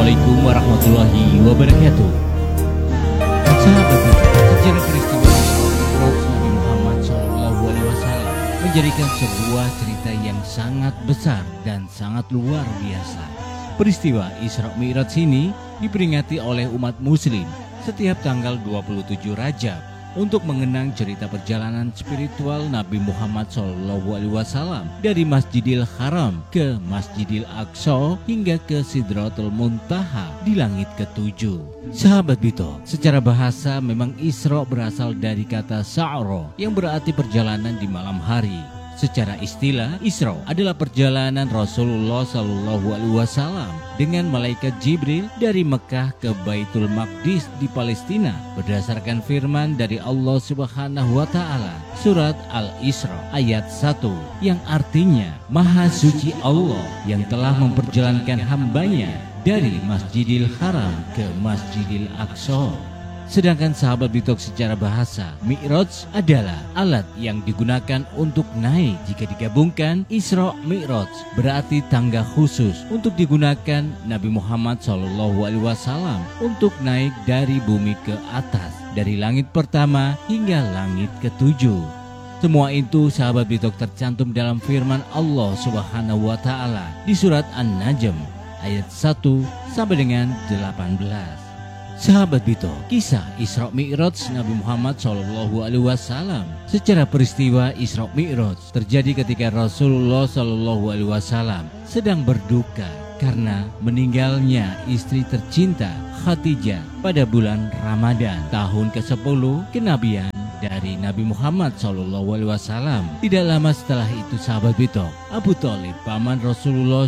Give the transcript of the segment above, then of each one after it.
Assalamualaikum warahmatullahi wabarakatuh. Sahabat, sejarah peristiwa Isra Mi'raj Nabi Muhammad SAW menjadikan sebuah cerita yang sangat besar dan sangat luar biasa. Peristiwa Isra Mi'raj ini diperingati oleh umat muslim setiap tanggal 27 Rajab untuk mengenang cerita perjalanan spiritual Nabi Muhammad SAW dari Masjidil Haram ke Masjidil Aqsa hingga ke Sidratul Muntaha di langit ketujuh. Sahabat Bito, secara bahasa memang Isra berasal dari kata Sa'ra yang berarti perjalanan di malam hari. Secara istilah, Isra adalah perjalanan Rasulullah SAW dengan malaikat Jibril dari Mekah ke Baitul Maqdis di Palestina berdasarkan firman dari Allah Subhanahu wa Ta'ala surat Al-Isra ayat 1 yang artinya Maha Suci Allah yang telah memperjalankan hambanya dari Masjidil Haram ke Masjidil Aqsa. Sedangkan sahabat Bitok, secara bahasa, Mi'raj adalah alat yang digunakan untuk naik. Jika digabungkan, Isra Mi'raj berarti tangga khusus untuk digunakan Nabi Muhammad SAW untuk naik dari bumi ke atas, dari langit pertama hingga langit ketujuh. Semua itu sahabat Bitok tercantum dalam firman Allah Subhanahu wa Ta'ala di surat An-Najm ayat 1 sampai dengan 18. Sahabat Bito, kisah Isra Mi'raj Nabi Muhammad SAW. Secara peristiwa Isra Mi'raj terjadi ketika Rasulullah SAW sedang berduka karena meninggalnya istri tercinta Khadijah pada bulan Ramadan tahun ke-10 kenabian dari Nabi Muhammad SAW. Tidak lama setelah itu sahabat Bito, Abu Thalib paman Rasulullah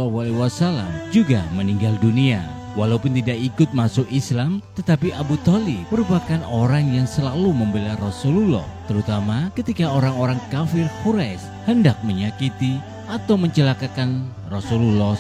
SAW juga meninggal dunia. Walaupun tidak ikut masuk Islam, tetapi Abu Thalib merupakan orang yang selalu membela Rasulullah, terutama ketika orang-orang kafir Quraisy hendak menyakiti atau mencelakakan Rasulullah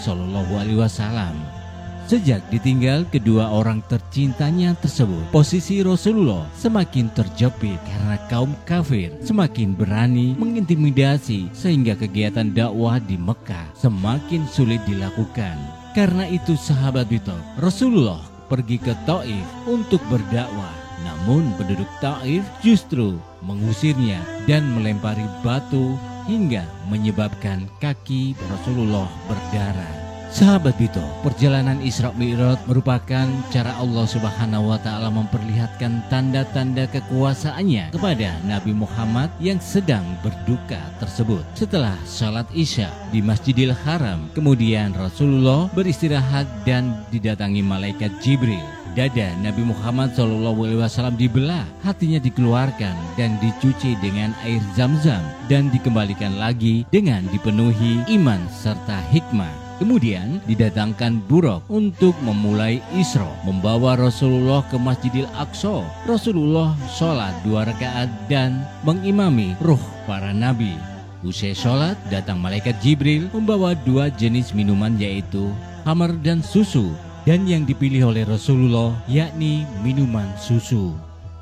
SAW. Sejak ditinggal kedua orang tercintanya tersebut, posisi Rasulullah semakin terjepit karena kaum kafir semakin berani mengintimidasi sehingga kegiatan dakwah di Mekah semakin sulit dilakukan. Karena itu sahabat Bito, Rasulullah pergi ke Taif untuk berdakwah. Namun penduduk Taif justru mengusirnya dan melempari batu hingga menyebabkan kaki Rasulullah berdarah. Sahabat Bito, perjalanan Isra Mi'raj merupakan cara Allah Subhanahu wa Ta'ala memperlihatkan tanda-tanda kekuasaannya kepada Nabi Muhammad yang sedang berduka tersebut. Setelah salat Isya di Masjidil Haram, kemudian Rasulullah beristirahat dan didatangi malaikat Jibril. Dada Nabi Muhammad SAW dibelah, hatinya dikeluarkan dan dicuci dengan air Zam-Zam dan dikembalikan lagi dengan dipenuhi iman serta hikmah. Kemudian didatangkan Buraq untuk memulai Isra, membawa Rasulullah ke Masjidil Aqsa. Rasulullah sholat 2 rakaat dan mengimami ruh para nabi. Usai sholat, datang malaikat Jibril membawa 2 jenis minuman, yaitu khamar dan susu, dan yang dipilih oleh Rasulullah yakni minuman susu.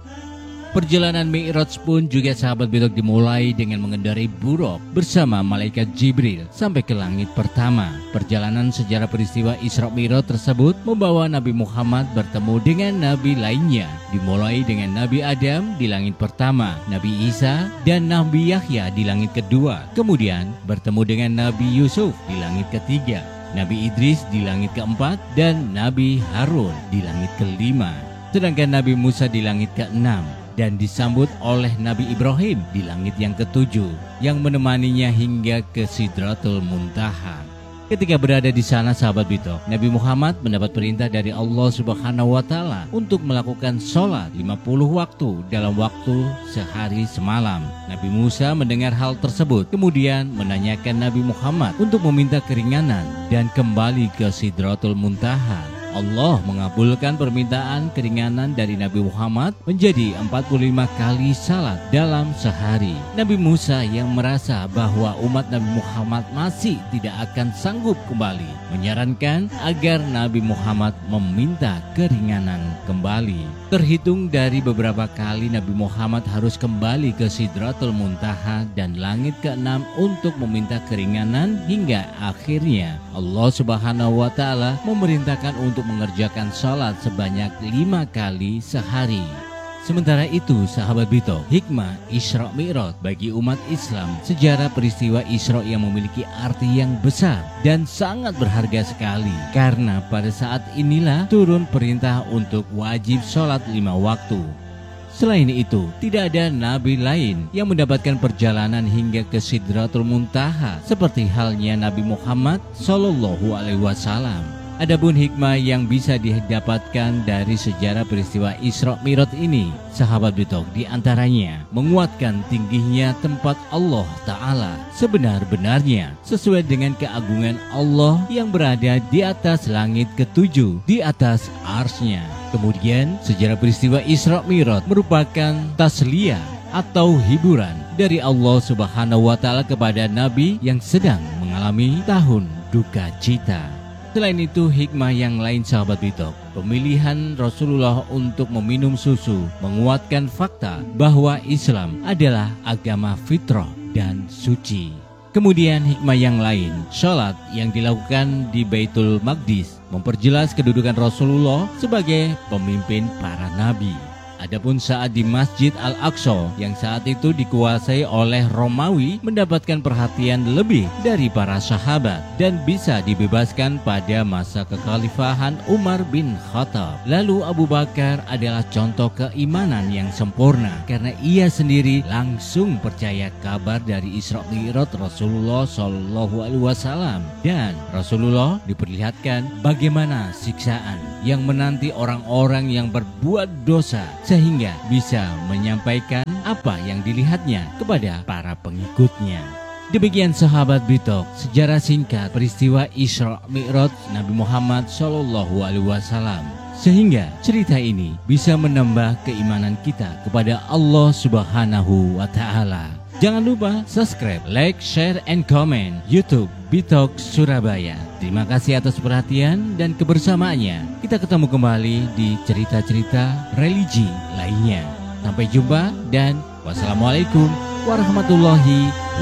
Perjalanan Mi'raj pun juga sahabat Bitok dimulai dengan mengendarai Buraq bersama malaikat Jibril sampai ke langit pertama. Perjalanan sejarah peristiwa Isra Mi'raj tersebut membawa Nabi Muhammad bertemu dengan nabi lainnya, dimulai dengan Nabi Adam di langit pertama, Nabi Isa dan Nabi Yahya di langit kedua, kemudian bertemu dengan Nabi Yusuf di langit ketiga, Nabi Idris di langit keempat, dan Nabi Harun di langit kelima. Sedangkan Nabi Musa di langit keenam, dan disambut oleh Nabi Ibrahim di langit yang ketujuh yang menemaninya hingga ke Sidratul Muntaha. Ketika berada di sana sahabat Bito, Nabi Muhammad mendapat perintah dari Allah Subhanahu wa Ta'ala untuk melakukan sholat 50 waktu dalam waktu sehari semalam. Nabi Musa mendengar hal tersebut, kemudian menanyakan Nabi Muhammad untuk meminta keringanan dan kembali ke Sidratul Muntaha. Allah mengabulkan permintaan keringanan dari Nabi Muhammad menjadi 45 kali salat dalam sehari. Nabi Musa yang merasa bahwa umat Nabi Muhammad masih tidak akan sanggup kembali, menyarankan agar Nabi Muhammad meminta keringanan kembali. Terhitung dari beberapa kali Nabi Muhammad harus kembali ke Sidratul Muntaha dan langit ke-6 untuk meminta keringanan hingga akhirnya Allah Subhanahu wa Ta'ala memerintahkan untuk untuk mengerjakan sholat sebanyak 5 kali sehari. Sementara itu, sahabat Bitok, hikmah Isra Mi'raj bagi umat Islam, sejarah peristiwa Isra yang memiliki arti yang besar dan sangat berharga sekali. Karena pada saat inilah turun perintah untuk wajib sholat 5 waktu. Selain itu, tidak ada nabi lain yang mendapatkan perjalanan hingga ke Sidratul Muntaha seperti halnya Nabi Muhammad SAW. Adapun hikmah yang bisa didapatkan dari sejarah peristiwa Isra Mi'raj ini, sahabat Bitok, diantaranya menguatkan tingginya tempat Allah Ta'ala sebenar-benarnya sesuai dengan keagungan Allah yang berada di atas langit ketujuh, di atas arsy-Nya. Kemudian sejarah peristiwa Isra Mi'raj merupakan tasliyah atau hiburan dari Allah Subhanahu wa Ta'ala kepada Nabi yang sedang mengalami tahun duka cita. Selain itu, hikmah yang lain sahabat Bitok, pemilihan Rasulullah untuk meminum susu menguatkan fakta bahwa Islam adalah agama fitrah dan suci. Kemudian hikmah yang lain, sholat yang dilakukan di Baitul Maqdis memperjelas kedudukan Rasulullah sebagai pemimpin para nabi. Adapun saat di Masjid Al-Aqsa yang saat itu dikuasai oleh Romawi mendapatkan perhatian lebih dari para sahabat dan bisa dibebaskan pada masa kekhalifahan Umar bin Khattab. Lalu Abu Bakar adalah contoh keimanan yang sempurna karena ia sendiri langsung percaya kabar dari Isra Mi'raj Rasulullah SAW, dan Rasulullah diperlihatkan bagaimana siksaan yang menanti orang-orang yang berbuat dosa sehingga bisa menyampaikan apa yang dilihatnya kepada para pengikutnya. Demikian sahabat Bitok, sejarah singkat peristiwa Isra Mi'raj Nabi Muhammad SAW, sehingga cerita ini bisa menambah keimanan kita kepada Allah Subhanahu wa Ta'ala. Jangan lupa subscribe, like, share, and comment YouTube Bitok Surabaya. Terima kasih atas perhatian dan kebersamaannya. Kita ketemu kembali di cerita-cerita religi lainnya. Sampai jumpa dan wassalamualaikum warahmatullahi wabarakatuh.